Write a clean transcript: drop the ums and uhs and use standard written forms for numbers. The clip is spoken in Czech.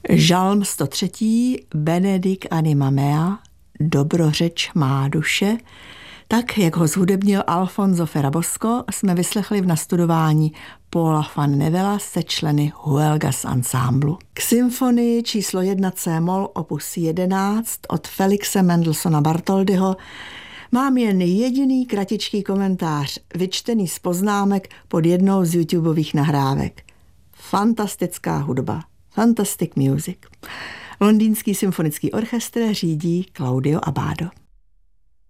Žalm 103. Benedic anima mea, dobrořeč má duše, tak, jak ho zhudebnil Alfonso Ferrabosco, jsme vyslechli v nastudování Paula van Nevela se členy Huelgas Ensemblu. K symfonii číslo 1 C-moll opus 11 od Felixe Mendelssohna Bartholdyho mám jen jediný kratičký komentář, vyčtený z poznámek pod jednou z YouTubeových nahrávek. Fantastická hudba. Fantastic music. Londýnský symfonický orchestr řídí Claudio Abbado.